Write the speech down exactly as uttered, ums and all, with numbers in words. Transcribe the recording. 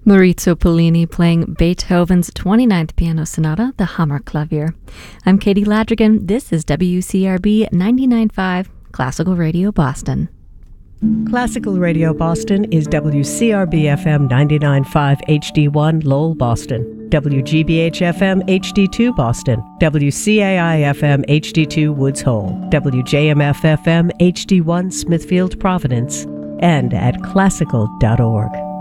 Maurizio Pollini playing Beethoven's twenty-ninth Piano Sonata, the Hammerklavier. I'm Katie Ladrigan. This is W C R B ninety-nine point five Classical Radio Boston. Classical Radio Boston is W C R B F M ninety-nine point five H D one Lowell, Boston, W G B H F M H D two Boston, W C A I F M H D two Woods Hole, W J M F F M H D one Smithfield, Providence, and at classical dot org.